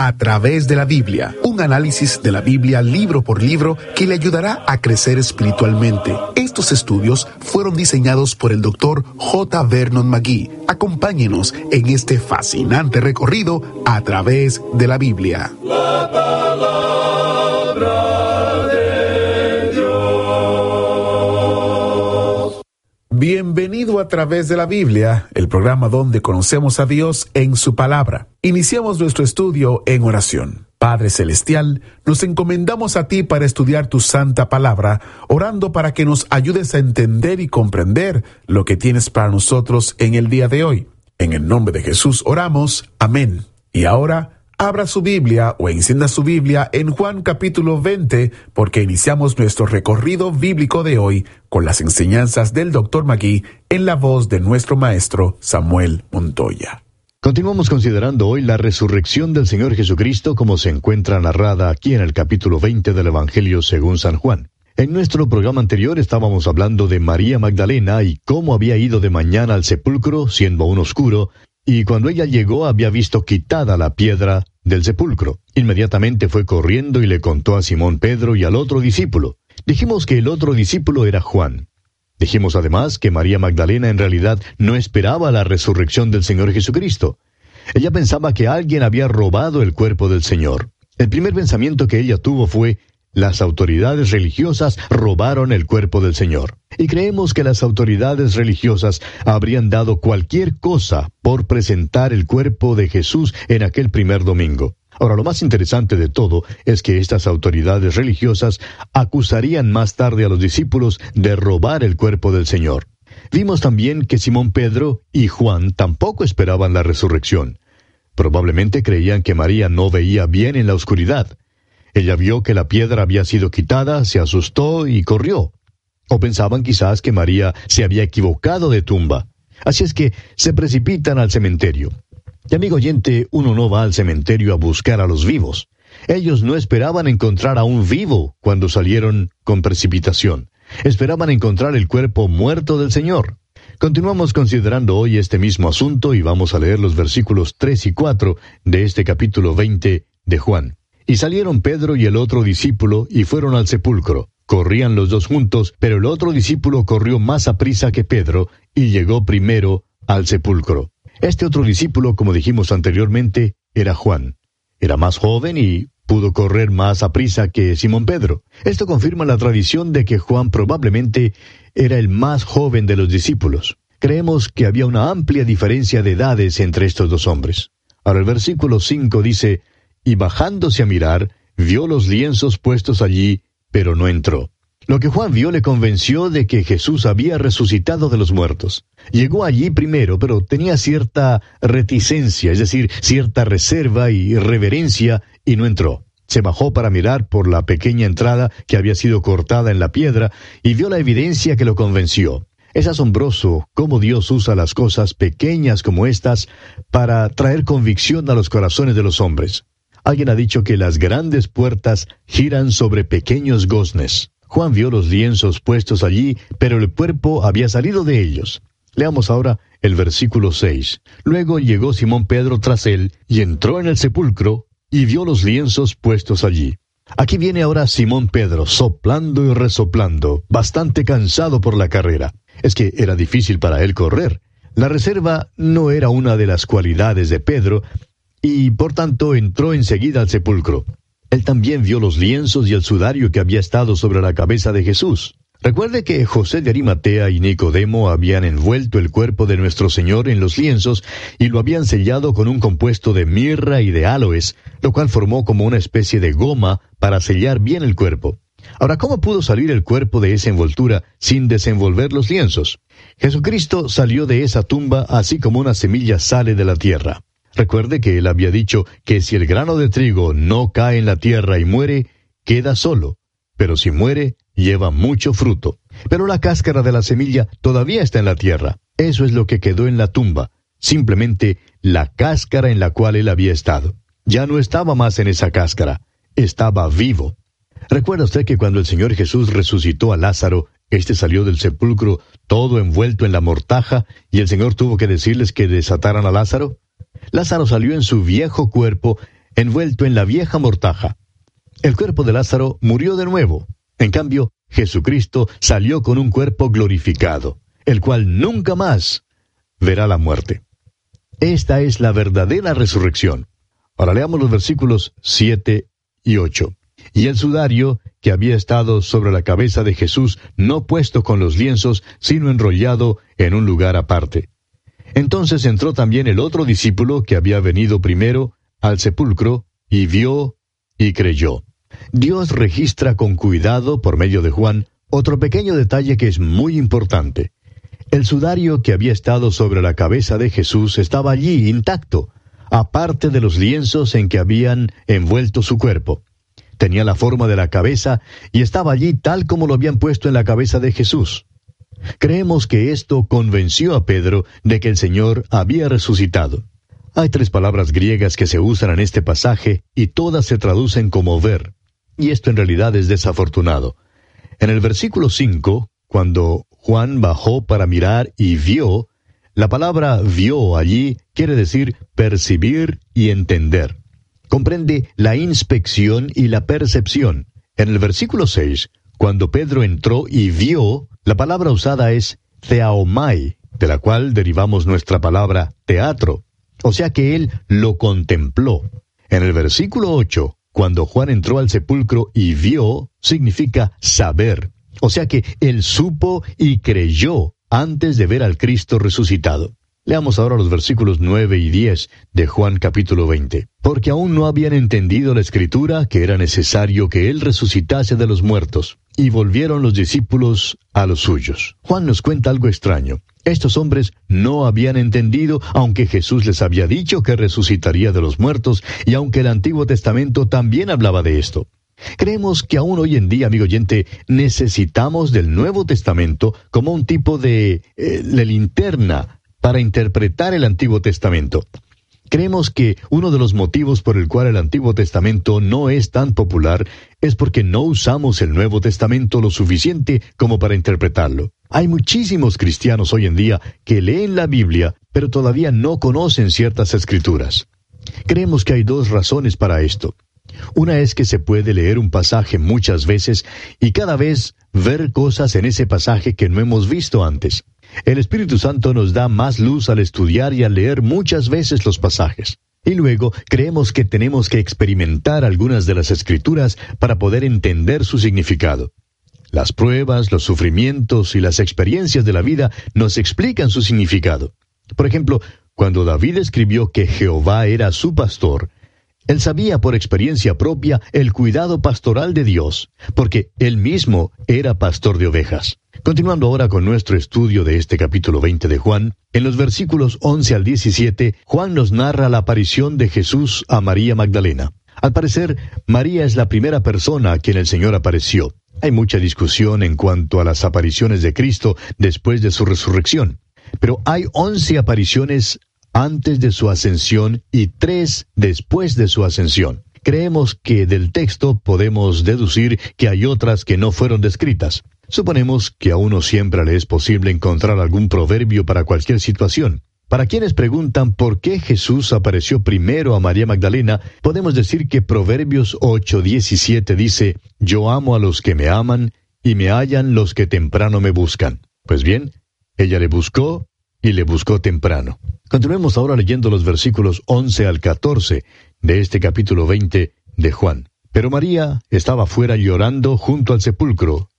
A través de la Biblia, un análisis de la Biblia libro por libro que le ayudará a crecer espiritualmente. Estos estudios fueron diseñados por el Dr. J. Vernon McGee. Acompáñenos en este fascinante recorrido a través de la Biblia. La palabra de Dios. Bienvenido a Través de la Biblia, el programa donde conocemos a Dios en su palabra. Iniciamos nuestro estudio en oración. Padre Celestial, nos encomendamos a ti para estudiar tu santa palabra, orando para que nos ayudes a entender y comprender lo que tienes para nosotros en el día de hoy. En el nombre de Jesús oramos. Amén. Y ahora, abra su Biblia o encienda su Biblia en Juan capítulo 20, porque iniciamos nuestro recorrido bíblico de hoy con las enseñanzas del Dr. McGee en la voz de nuestro maestro Samuel Montoya. Continuamos considerando hoy la resurrección del Señor Jesucristo como se encuentra narrada aquí en el capítulo 20 del Evangelio según San Juan. En nuestro programa anterior estábamos hablando de María Magdalena y cómo había ido de mañana al sepulcro, siendo aún oscuro, y cuando ella llegó había visto quitada la piedra del sepulcro. Inmediatamente fue corriendo y le contó a Simón Pedro y al otro discípulo. Dijimos que el otro discípulo era Juan. Dijimos además que María Magdalena en realidad no esperaba la resurrección del Señor Jesucristo. Ella pensaba que alguien había robado el cuerpo del Señor. El primer pensamiento que ella tuvo fue: las autoridades religiosas robaron el cuerpo del Señor. Y creemos que las autoridades religiosas habrían dado cualquier cosa por presentar el cuerpo de Jesús en aquel primer domingo. Ahora, lo más interesante de todo es que estas autoridades religiosas acusarían más tarde a los discípulos de robar el cuerpo del Señor. Vimos también que Simón Pedro y Juan tampoco esperaban la resurrección. Probablemente creían que María no veía bien en la oscuridad. Ella vio que la piedra había sido quitada, se asustó y corrió. O pensaban quizás que María se había equivocado de tumba. Así es que se precipitan al cementerio. Y amigo oyente, uno no va al cementerio a buscar a los vivos. Ellos no esperaban encontrar a un vivo cuando salieron con precipitación. Esperaban encontrar el cuerpo muerto del Señor. Continuamos considerando hoy este mismo asunto y vamos a leer los versículos 3 y 4 de este capítulo 20 de Juan. Y salieron Pedro y el otro discípulo y fueron al sepulcro. Corrían los dos juntos, pero el otro discípulo corrió más aprisa que Pedro y llegó primero al sepulcro. Este otro discípulo, como dijimos anteriormente, era Juan. Era más joven y pudo correr más aprisa que Simón Pedro. Esto confirma la tradición de que Juan probablemente era el más joven de los discípulos. Creemos que había una amplia diferencia de edades entre estos dos hombres. Ahora el versículo 5 dice: y bajándose a mirar, vio los lienzos puestos allí, pero no entró. Lo que Juan vio le convenció de que Jesús había resucitado de los muertos. Llegó allí primero, pero tenía cierta reticencia, es decir, cierta reserva y reverencia, y no entró. Se bajó para mirar por la pequeña entrada que había sido cortada en la piedra, y vio la evidencia que lo convenció. Es asombroso cómo Dios usa las cosas pequeñas como estas para traer convicción a los corazones de los hombres. Alguien ha dicho que las grandes puertas giran sobre pequeños goznes. Juan vio los lienzos puestos allí, pero el cuerpo había salido de ellos. Leamos ahora el versículo 6. Luego llegó Simón Pedro tras él, y entró en el sepulcro, y vio los lienzos puestos allí. Aquí viene ahora Simón Pedro, soplando y resoplando, bastante cansado por la carrera. Es que era difícil para él correr. La reserva no era una de las cualidades de Pedro, y por tanto entró enseguida al sepulcro. Él también vio los lienzos y el sudario que había estado sobre la cabeza de Jesús. Recuerde que José de Arimatea y Nicodemo habían envuelto el cuerpo de nuestro Señor en los lienzos y lo habían sellado con un compuesto de mirra y de áloes, lo cual formó como una especie de goma para sellar bien el cuerpo. Ahora, ¿cómo pudo salir el cuerpo de esa envoltura sin desenvolver los lienzos? Jesucristo salió de esa tumba así como una semilla sale de la tierra. Recuerde que él había dicho que si el grano de trigo no cae en la tierra y muere, queda solo, pero si muere, lleva mucho fruto. Pero la cáscara de la semilla todavía está en la tierra. Eso es lo que quedó en la tumba, simplemente la cáscara en la cual él había estado. Ya no estaba más en esa cáscara, estaba vivo. ¿Recuerda usted que cuando el Señor Jesús resucitó a Lázaro, éste salió del sepulcro todo envuelto en la mortaja y el Señor tuvo que decirles que desataran a Lázaro? Lázaro salió en su viejo cuerpo, envuelto en la vieja mortaja. El cuerpo de Lázaro murió de nuevo. En cambio, Jesucristo salió con un cuerpo glorificado, el cual nunca más verá la muerte. Esta es la verdadera resurrección. Ahora leamos los versículos 7 y 8. Y el sudario que había estado sobre la cabeza de Jesús, no puesto con los lienzos, sino enrollado en un lugar aparte. Entonces entró también el otro discípulo que había venido primero al sepulcro, y vio y creyó. Dios registra con cuidado, por medio de Juan, otro pequeño detalle que es muy importante. El sudario que había estado sobre la cabeza de Jesús estaba allí, intacto, aparte de los lienzos en que habían envuelto su cuerpo. Tenía la forma de la cabeza y estaba allí tal como lo habían puesto en la cabeza de Jesús. Creemos que esto convenció a Pedro de que el Señor había resucitado. Hay 3 palabras griegas que se usan en este pasaje y todas se traducen como ver. Y esto en realidad es desafortunado. En el versículo 5, cuando Juan bajó para mirar y vio, la palabra vio allí quiere decir percibir y entender. Comprende la inspección y la percepción. En el versículo 6, cuando Pedro entró y vio, la palabra usada es theaomai, de la cual derivamos nuestra palabra teatro. O sea que él lo contempló. En el versículo 8, cuando Juan entró al sepulcro y vio, significa saber. O sea que él supo y creyó antes de ver al Cristo resucitado. Leamos ahora los versículos 9 y 10 de Juan capítulo 20. Porque aún no habían entendido la Escritura que era necesario que Él resucitase de los muertos. Y volvieron los discípulos a los suyos. Juan nos cuenta algo extraño. Estos hombres no habían entendido, aunque Jesús les había dicho que resucitaría de los muertos, y aunque el Antiguo Testamento también hablaba de esto. Creemos que aún hoy en día, amigo oyente, necesitamos del Nuevo Testamento como un tipo de linterna para interpretar el Antiguo Testamento. Creemos que uno de los motivos por el cual el Antiguo Testamento no es tan popular es porque no usamos el Nuevo Testamento lo suficiente como para interpretarlo. Hay muchísimos cristianos hoy en día que leen la Biblia, pero todavía no conocen ciertas escrituras. Creemos que hay 2 razones para esto. Una es que se puede leer un pasaje muchas veces y cada vez ver cosas en ese pasaje que no hemos visto antes. El Espíritu Santo nos da más luz al estudiar y al leer muchas veces los pasajes. Y luego creemos que tenemos que experimentar algunas de las Escrituras para poder entender su significado. Las pruebas, los sufrimientos y las experiencias de la vida nos explican su significado. Por ejemplo, cuando David escribió que Jehová era su pastor, él sabía por experiencia propia el cuidado pastoral de Dios, porque él mismo era pastor de ovejas. Continuando ahora con nuestro estudio de este capítulo 20 de Juan, en los versículos 11 al 17, Juan nos narra la aparición de Jesús a María Magdalena. Al parecer, María es la primera persona a quien el Señor apareció. Hay mucha discusión en cuanto a las apariciones de Cristo después de su resurrección, pero hay 11 apariciones antes de su ascensión y 3 después de su ascensión. Creemos que del texto podemos deducir que hay otras que no fueron descritas. Suponemos que a uno siempre le es posible encontrar algún proverbio para cualquier situación. Para quienes preguntan por qué Jesús apareció primero a María Magdalena, podemos decir que Proverbios 8:17 dice: «Yo amo a los que me aman, y me hallan los que temprano me buscan». Pues bien, ella le buscó, y le buscó temprano. Continuemos ahora leyendo los versículos 11 al 14 de este capítulo 20 de Juan. Pero María estaba fuera llorando junto al sepulcro,